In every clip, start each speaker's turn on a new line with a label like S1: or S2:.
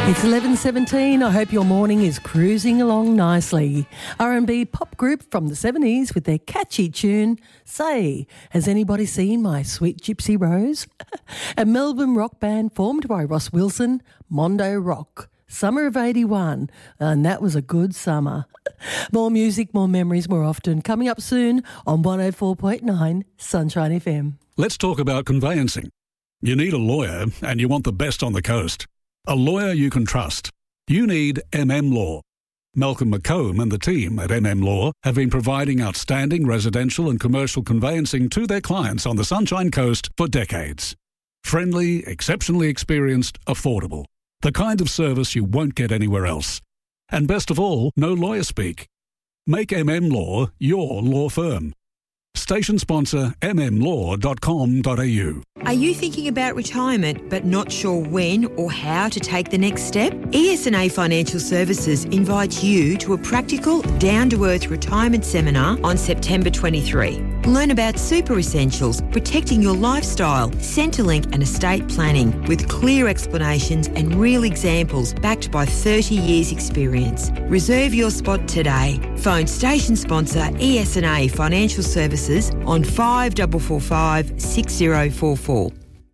S1: It's 11:17. I hope your morning is cruising along nicely. R&B pop group from the 70s with their catchy tune, Say, Has Anybody Seen My Sweet Gypsy Rose? A Melbourne rock band formed by Ross Wilson, Mondo Rock. Summer of 81, and that was a good summer. More music, more memories, more often. Coming up soon on 104.9 Sunshine FM.
S2: Let's talk about conveyancing. You need a lawyer and you want the best on the coast. A lawyer you can trust. You need MM Law. Malcolm McComb and the team at MM Law have been providing outstanding residential and commercial conveyancing to their clients on the Sunshine Coast for decades. Friendly, exceptionally experienced, affordable. The kind of service you won't get anywhere else. And best of all, no lawyer speak. Make MM Law your law firm. Station sponsor mmlaw.com.au.
S3: Are you thinking about retirement but not sure when or how to take the next step? ES&A Financial Services invites you to a practical, down-to-earth retirement seminar on September 23. Learn about super essentials, protecting your lifestyle, Centrelink and estate planning with clear explanations and real examples backed by 30 years experience. Reserve your spot today. Phone station sponsor ES&A Financial Services on 5445 6044.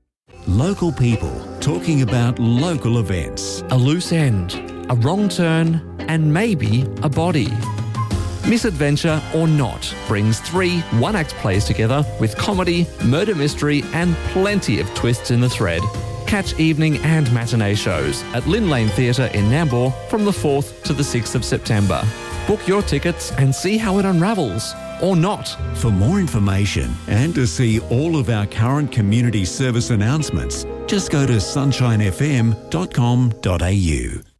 S4: Local people talking about local events.
S5: A loose end, a wrong turn, and maybe a body. Misadventure or Not brings 3 one-act plays together with comedy, murder mystery, and plenty of twists in the thread. Catch evening and matinee shows at Lynn Lane Theatre in Nambour from the 4th to the 6th of September. Book your tickets and see how it unravels. Or not.
S4: For more information and to see all of our current community service announcements, just go to sunshinefm.com.au.